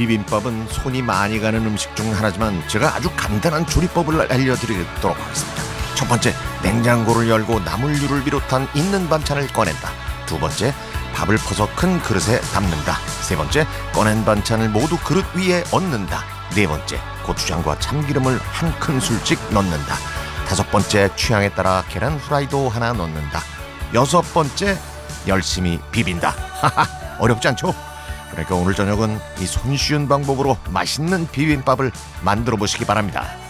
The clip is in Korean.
비빔밥은 손이 많이 가는 음식 중 하나지만 제가 아주 간단한 조리법을 알려드리도록 하겠습니다. 첫 번째, 냉장고를 열고 나물류를 비롯한 있는 반찬을 꺼낸다. 두 번째, 밥을 퍼서 큰 그릇에 담는다. 세 번째, 꺼낸 반찬을 모두 그릇 위에 얹는다. 네 번째, 고추장과 참기름을 한 큰술씩 넣는다. 다섯 번째, 취향에 따라 계란 후라이도 하나 넣는다. 여섯 번째, 열심히 비빈다. 하하, 어렵지 않죠? 그러니까 오늘 저녁은 이 손쉬운 방법으로 맛있는 비빔밥을 만들어 보시기 바랍니다.